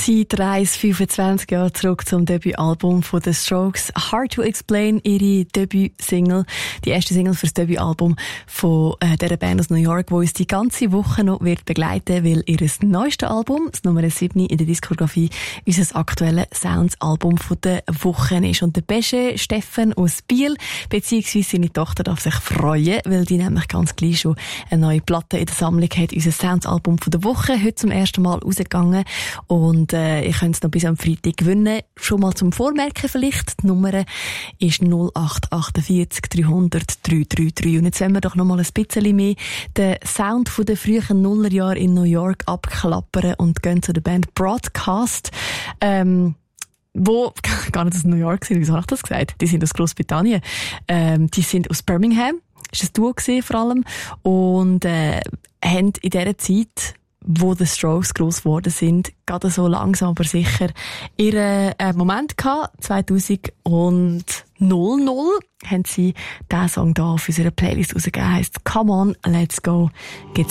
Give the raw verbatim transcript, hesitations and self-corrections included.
Zeitreise fünfundzwanzig Jahre zurück zum Debütalbum von The Strokes. Hard to Explain, ihre Debütsingle, die erste Single für das Debütalbum von äh, dieser Band aus New York, die uns die ganze Woche noch wird begleiten, weil ihr neuestes Album, das Nummer sieben in der Diskografie, unser aktuelles Sounds-Album von der Woche ist. Und der Besche Steffen aus Biel, beziehungsweise seine Tochter, darf sich freuen, weil die nämlich ganz gleich schon eine neue Platte in der Sammlung hat. Unser Sounds-Album von der Woche, heute zum ersten Mal rausgegangen. Und äh, ihr könnt es noch bis am Freitag gewinnen. Schon mal zum Vormerken vielleicht. Die Nummer ist null acht achtundvierzig dreihundert drei drei drei. Und jetzt wollen wir doch noch mal ein bisschen mehr den Sound von den frühen Nullerjahren in New York abklappern und gehen zu der Band Broadcast. Ähm, wo, gar nicht aus New York sind, wieso habe ich das gesagt? Die sind aus Großbritannien. Ähm, die sind aus Birmingham. Das war ein Duo gewesen, vor allem. Und äh, haben in dieser Zeit, wo die Strokes gross geworden sind, gerade so langsam aber sicher ihren äh, Moment gehabt. zweitausend null haben sie diesen Song da auf unserer Playlist rausgegeben. Heisst Come On, Let's Go. Gibt's